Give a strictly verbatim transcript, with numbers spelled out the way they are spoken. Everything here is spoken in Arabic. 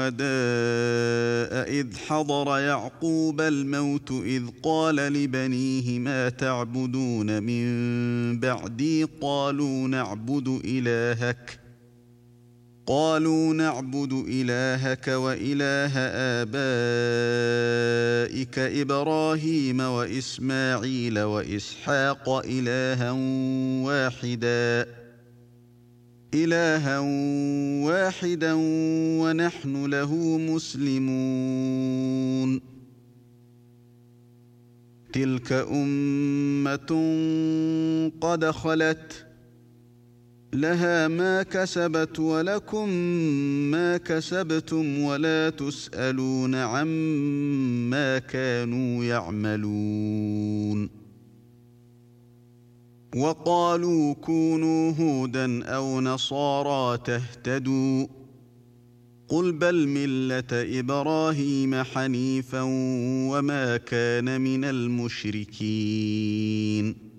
إذ حضر يعقوب الموت إذ قال لبنيه ما تعبدون من بعدي قالوا نعبد إلهك قالوا نعبد إلهك وإله آبائك إبراهيم وإسماعيل وإسحاق إلها واحدا إلها واحدا ونحن له مسلمون تلك أمة قد خلت لها ما كسبت ولكم ما كسبتم ولا تسألون عما كانوا يعملون وقالوا كونوا هودا أو نصارى تهتدوا قل بل ملة إبراهيم حنيفا وما كان من المشركين